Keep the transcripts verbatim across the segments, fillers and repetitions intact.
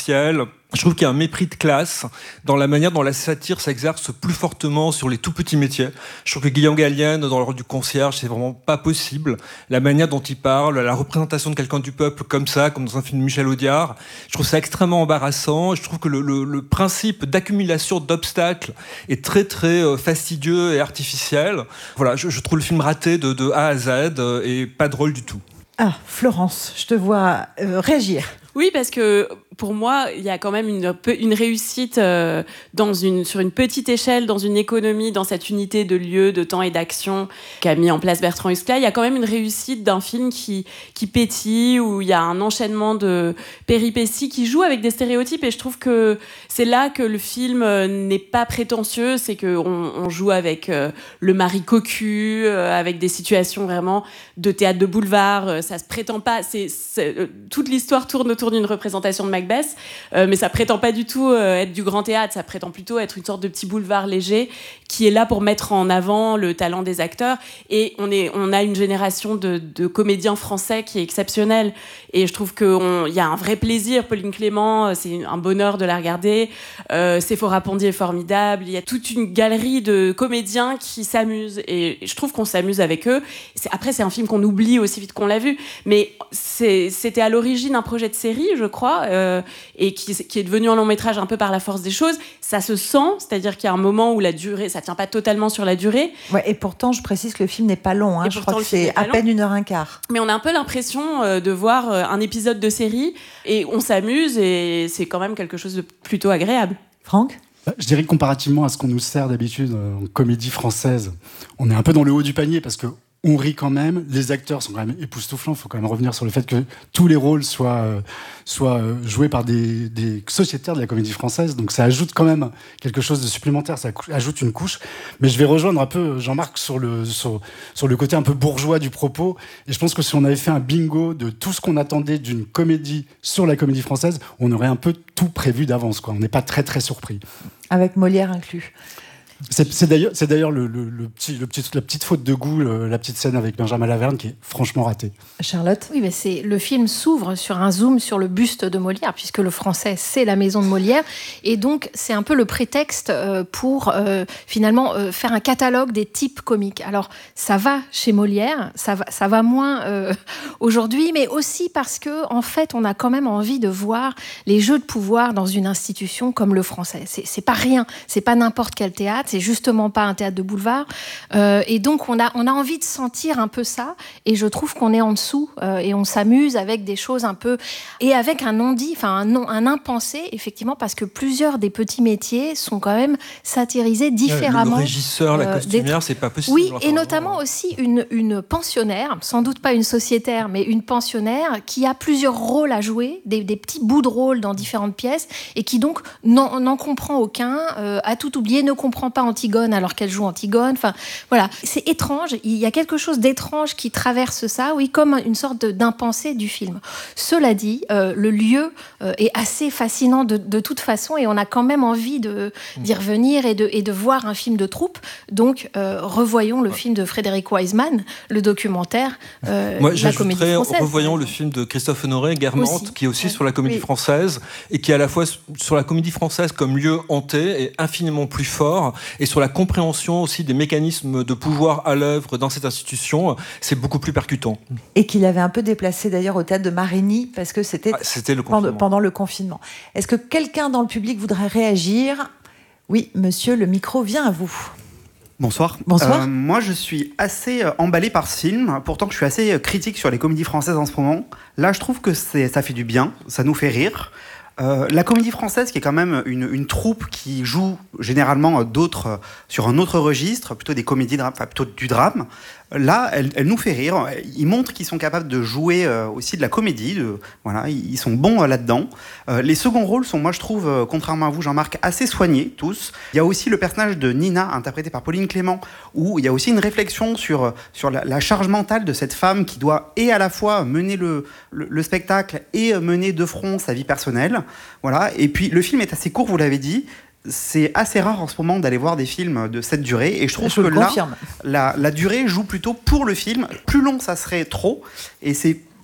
artificielle. Je trouve qu'il y a un mépris de classe dans la manière dont la satire s'exerce plus fortement sur les tout petits métiers. Je trouve que Guillaume Gallienne, dans le rôle du concierge, c'est vraiment pas possible. La manière dont il parle, la représentation de quelqu'un du peuple comme ça, comme dans un film de Michel Audiard, je trouve ça extrêmement embarrassant. Je trouve que le, le, le principe d'accumulation d'obstacles est très très fastidieux et artificiel. Voilà, je, je trouve le film raté de, de A à Z et pas drôle du tout. Ah, Florence, je te vois euh, réagir. Oui, parce que pour moi, il y a quand même une, une réussite euh, dans une, sur une petite échelle, dans une économie, dans cette unité de lieu, de temps et d'action qu'a mis en place Bertrand Huskla. Il y a quand même une réussite d'un film qui, qui pétille, où il y a un enchaînement de péripéties qui joue avec des stéréotypes. Et je trouve que c'est là que le film n'est pas prétentieux. C'est qu'on on joue avec euh, le mari cocu, euh, avec des situations vraiment de théâtre de boulevard. Euh, ça se prétend pas. C'est, c'est, euh, toute l'histoire tourne autour d'une représentation de Macbeth, euh, mais ça prétend pas du tout euh, être du grand théâtre, ça prétend plutôt être une sorte de petit boulevard léger qui est là pour mettre en avant le talent des acteurs. Et on, est, on a une génération de, de comédiens français qui est exceptionnelle. Et je trouve qu'il y a un vrai plaisir. Pauline Clément, c'est un bonheur de la regarder. Euh, Séphora Pondy est formidable. Il y a toute une galerie de comédiens qui s'amusent. Et je trouve qu'on s'amuse avec eux. C'est, après, c'est un film qu'on oublie aussi vite qu'on l'a vu. Mais c'est, c'était à l'origine un projet de série, je crois, euh, et qui, qui est devenu un long métrage un peu par la force des choses. Ça se sent, c'est-à-dire qu'il y a un moment où la durée, ça tient pas totalement sur la durée. Ouais, et pourtant, je précise que le film n'est pas long. Hein. Je crois que c'est à peine une heure un quart. Mais on a un peu l'impression euh, de voir euh, un épisode de série et on s'amuse et c'est quand même quelque chose de plutôt agréable. Franck ? Je dirais que comparativement à ce qu'on nous sert d'habitude en comédie française, on est un peu dans le haut du panier parce que on rit quand même, les acteurs sont quand même époustouflants. Il faut quand même revenir sur le fait que tous les rôles soient, euh, soient euh, joués par des, des sociétaires de la comédie française. Donc ça ajoute quand même quelque chose de supplémentaire, ça ajoute une couche. Mais je vais rejoindre un peu Jean-Marc sur le, sur, sur le côté un peu bourgeois du propos. Et je pense que si on avait fait un bingo de tout ce qu'on attendait d'une comédie sur la comédie française, on aurait un peu tout prévu d'avance, quoi. On n'est pas très très surpris. Avec Molière inclus. C'est, c'est d'ailleurs, c'est d'ailleurs le, le, le petit, le petit, la petite faute de goût, le, la petite scène avec Benjamin Laverne qui est franchement ratée. Charlotte ? Oui, mais c'est, le film s'ouvre sur un zoom sur le buste de Molière, puisque le français, c'est la maison de Molière. Et donc, c'est un peu le prétexte euh, pour euh, finalement euh, faire un catalogue des types comiques. Alors, ça va chez Molière, ça va, ça va moins euh, aujourd'hui, mais aussi parce que, en fait, on a quand même envie de voir les jeux de pouvoir dans une institution comme le français. C'est, c'est pas rien, c'est pas n'importe quel théâtre. C'est justement pas un théâtre de boulevard. Euh, et donc, on a, on a envie de sentir un peu ça. Et je trouve qu'on est en dessous euh, et on s'amuse avec des choses un peu... Et avec un non-dit, enfin un, non, un impensé, effectivement, parce que plusieurs des petits métiers sont quand même satirisés différemment. Le régisseur, la costumière, euh, c'est pas possible. Oui, enfin, et notamment vraiment. Aussi une, une pensionnaire, sans doute pas une sociétaire, mais une pensionnaire qui a plusieurs rôles à jouer, des, des petits bouts de rôle dans différentes pièces, et qui donc n'en, n'en comprend aucun, euh, a tout oublié, ne comprend pas Antigone alors qu'elle joue Antigone. Enfin, voilà, c'est étrange. Il y a quelque chose d'étrange qui traverse ça, oui, comme une sorte de, d'impensé du film. Cela dit, euh, le lieu euh, est assez fascinant de, de toute façon, et on a quand même envie de, d'y revenir et de, et de voir un film de troupe. Donc, euh, revoyons le ouais. film de Frédéric Wiseman, le documentaire euh, Moi, de la comédie française. Revoyons le film de Christophe Honoré, Guermantes, aussi. Qui est aussi ouais. sur la comédie oui. française, et qui est à la fois sur la comédie française comme lieu hanté et infiniment plus fort, et sur la compréhension aussi des mécanismes de pouvoir à l'œuvre dans cette institution, c'est beaucoup plus percutant. Et qu'il avait un peu déplacé d'ailleurs au théâtre de Marigny, parce que c'était, ah, c'était le pendant, pendant le confinement. Est-ce que quelqu'un dans le public voudrait réagir ? Oui, monsieur, le micro vient à vous. Bonsoir. Bonsoir. Euh, moi, je suis assez emballé par ce film, pourtant que je suis assez critique sur les comédies françaises en ce moment. Là, je trouve que c'est, ça fait du bien, ça nous fait rire. Euh, la comédie française, qui est quand même une, une troupe qui joue généralement d'autres sur un autre registre, plutôt des comédies, enfin plutôt du drame. Là, elle, elle nous fait rire. Ils montrent qu'ils sont capables de jouer euh, aussi de la comédie. De, voilà, ils sont bons euh, là-dedans. Euh, les seconds rôles sont, moi, je trouve, euh, contrairement à vous, Jean-Marc, assez soignés tous. Il y a aussi le personnage de Nina, interprété par Pauline Clément, où il y a aussi une réflexion sur sur la, la charge mentale de cette femme qui doit et à la fois mener le le, le spectacle et mener de front sa vie personnelle. Voilà. Et puis le film est assez court, vous l'avez dit. C'est assez rare en ce moment d'aller voir des films de cette durée, et je trouve je que là, la, la durée joue plutôt pour le film. Plus long, ça serait trop, et c'est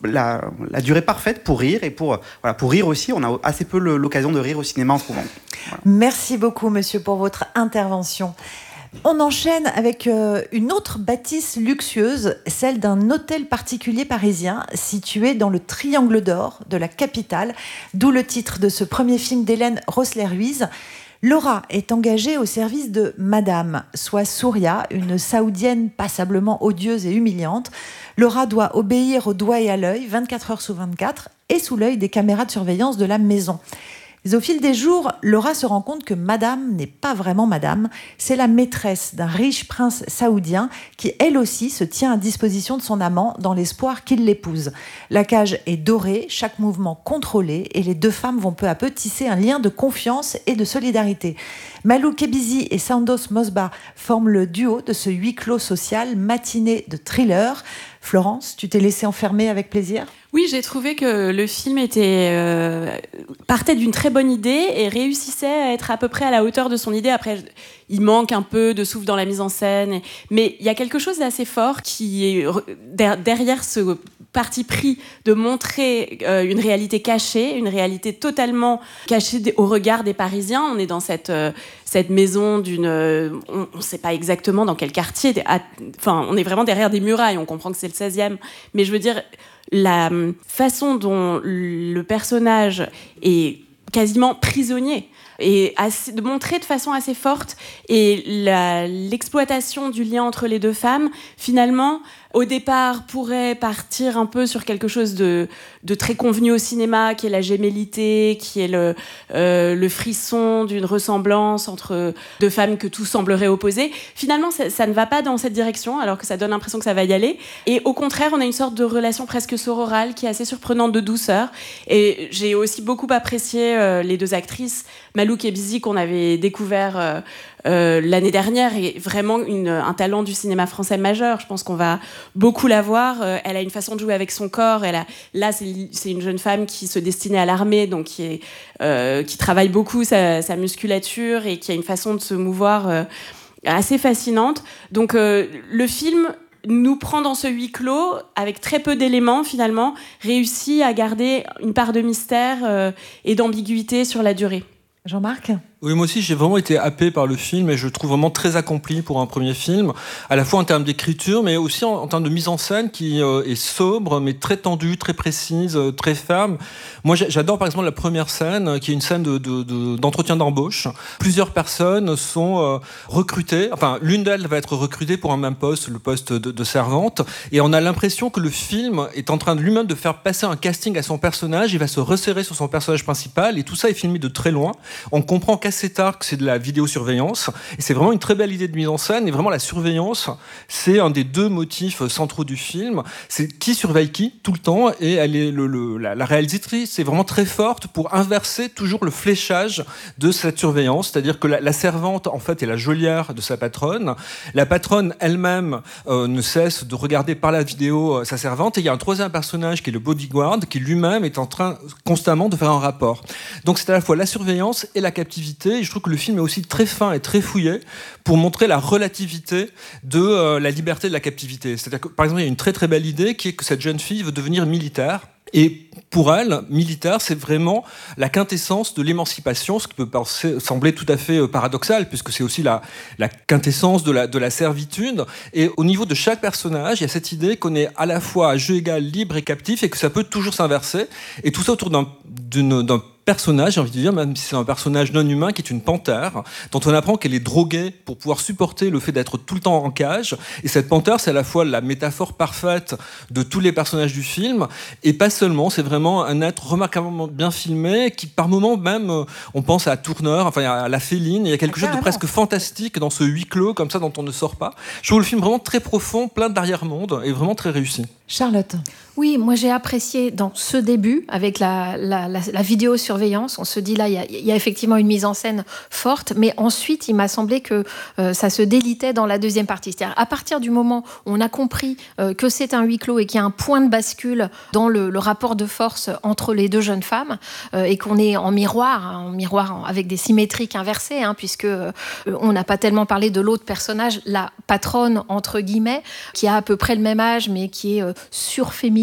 la, la durée parfaite pour rire et pour, voilà, pour rire aussi. On a assez peu le, l'occasion de rire au cinéma en ce moment. Voilà. Merci beaucoup, monsieur, pour votre intervention. On enchaîne avec euh, une autre bâtisse luxueuse, celle d'un hôtel particulier parisien situé dans le Triangle d'Or de la capitale, d'où le titre de ce premier film d'Hélène Rossler-Ruiz. Laura est engagée au service de Madame, soit Souria, une saoudienne passablement odieuse et humiliante. Laura doit obéir au doigt et à l'œil, vingt-quatre heures sur vingt-quatre, et sous l'œil des caméras de surveillance de la maison. Mais au fil des jours, Laura se rend compte que Madame n'est pas vraiment Madame. C'est la maîtresse d'un riche prince saoudien qui, elle aussi, se tient à disposition de son amant dans l'espoir qu'il l'épouse. La cage est dorée, chaque mouvement contrôlé, et les deux femmes vont peu à peu tisser un lien de confiance et de solidarité. Malou Kebizi et Sandoz Mosba forment le duo de ce huis clos social matiné de thriller. Florence, tu t'es laissée enfermer avec plaisir ? Oui, j'ai trouvé que le film était, euh, partait d'une très bonne idée et réussissait à être à peu près à la hauteur de son idée. Après, il manque un peu de souffle dans la mise en scène, mais il y a quelque chose d'assez fort qui est derrière ce parti pris de montrer euh, une réalité cachée, une réalité totalement cachée au regard des Parisiens. On est dans cette, euh, cette maison d'une... Euh, on ne sait pas exactement dans quel quartier. À, enfin, on est vraiment derrière des murailles. On comprend que c'est le seizième. Mais je veux dire, la façon dont le personnage est quasiment prisonnier et assez, de montrer de façon assez forte et la, l'exploitation du lien entre les deux femmes, finalement, au départ, pourrait partir un peu sur quelque chose de, de très convenu au cinéma, qui est la gémellité, qui est le, euh, le frisson d'une ressemblance entre deux femmes que tout semblerait opposer. Finalement, ça, ça ne va pas dans cette direction, alors que ça donne l'impression que ça va y aller. Et au contraire, on a une sorte de relation presque sororale qui est assez surprenante de douceur. Et j'ai aussi beaucoup apprécié euh, les deux actrices, Malou Kebizi, qu'on avait découvert euh, euh, l'année dernière, est vraiment une, un talent du cinéma français majeur. Je pense qu'on va beaucoup la voir. Euh, elle a une façon de jouer avec son corps. Elle a, là, c'est, c'est une jeune femme qui se destinait à l'armée, donc qui, est, euh, qui travaille beaucoup sa, sa musculature et qui a une façon de se mouvoir euh, assez fascinante. Donc euh, le film nous prend dans ce huis clos avec très peu d'éléments, finalement, réussit à garder une part de mystère euh, et d'ambiguïté sur la durée. Jean-Marc ? Oui, moi aussi, j'ai vraiment été happé par le film et je le trouve vraiment très accompli pour un premier film, à la fois en termes d'écriture, mais aussi en, en termes de mise en scène qui euh, est sobre, mais très tendue, très précise, euh, très ferme. Moi, j'adore par exemple la première scène, qui est une scène de, de, de, d'entretien d'embauche. Plusieurs personnes sont euh, recrutées, enfin, l'une d'elles va être recrutée pour un même poste, le poste de, de servante, et on a l'impression que le film est en train de lui-même de faire passer un casting à son personnage, il va se resserrer sur son personnage principal, et tout ça est filmé de très loin. On comprend qu'à assez tard que c'est de la vidéosurveillance et c'est vraiment une très belle idée de mise en scène et vraiment la surveillance c'est un des deux motifs centraux du film, c'est qui surveille qui tout le temps et elle est le, le, la, la réalisatrice est vraiment très forte pour inverser toujours le fléchage de cette surveillance, c'est-à-dire que la, la servante en fait est la geôlière de sa patronne, la patronne elle-même euh, ne cesse de regarder par la vidéo euh, sa servante et il y a un troisième personnage qui est le bodyguard qui lui-même est en train constamment de faire un rapport, donc c'est à la fois la surveillance et la captivité. Et je trouve que le film est aussi très fin et très fouillé pour montrer la relativité de euh, la liberté de la captivité. C'est-à-dire que, par exemple, il y a une très très belle idée qui est que cette jeune fille veut devenir militaire. Et pour elle, militaire, c'est vraiment la quintessence de l'émancipation, ce qui peut penser, sembler tout à fait paradoxal, puisque c'est aussi la, la quintessence de la, de la servitude. Et au niveau de chaque personnage, il y a cette idée qu'on est à la fois à jeu égal, libre et captif, et que ça peut toujours s'inverser. Et tout ça autour d'un, d'une, d'un personnage, j'ai envie de dire, même si c'est un personnage non humain, qui est une panthère, dont on apprend qu'elle est droguée pour pouvoir supporter le fait d'être tout le temps en cage. Et cette panthère, c'est à la fois la métaphore parfaite de tous les personnages du film, et pas seulement, c'est vraiment un être remarquablement bien filmé, qui par moments même, on pense à Tourneur, enfin à La Féline, il y a quelque chose de presque fantastique dans ce huis clos, comme ça, dont on ne sort pas. Je trouve le film vraiment très profond, plein d'arrière-monde, et vraiment très réussi. Charlotte ? Oui, moi j'ai apprécié dans ce début, avec la, la, la, la vidéosurveillance, on se dit là, il y a, il y a effectivement une mise en scène forte, mais ensuite il m'a semblé que euh, ça se délitait dans la deuxième partie. C'est-à-dire à partir du moment où on a compris euh, que c'est un huis clos et qu'il y a un point de bascule dans le, le rapport de force entre les deux jeunes femmes, euh, et qu'on est en miroir, hein, en miroir avec des symétriques inversées, hein, puisque euh, on n'a pas tellement parlé de l'autre personnage, la patronne entre guillemets, qui a à peu près le même âge, mais qui est euh, surféminisée,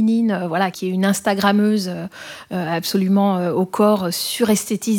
féminine, euh, voilà, qui est une Instagrammeuse euh, absolument euh, au corps suresthétisé